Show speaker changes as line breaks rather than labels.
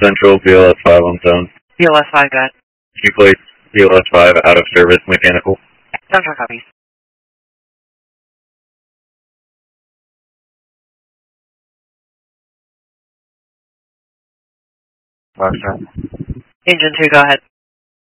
Central, BLS 5 on zone.
BLS 5, go ahead.
Can you place BLS 5 out of service, mechanical?
Central copies.
Roger.
Engine 2, go ahead.